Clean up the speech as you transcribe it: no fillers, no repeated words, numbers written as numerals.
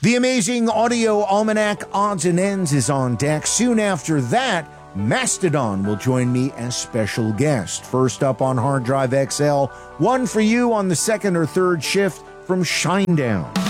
The amazing Audio Almanac Odds and Ends is on deck. Soon after that, Mastodon will join me as special guest. First up on Hard Drive XL, one for you on the second or third shift from Shinedown.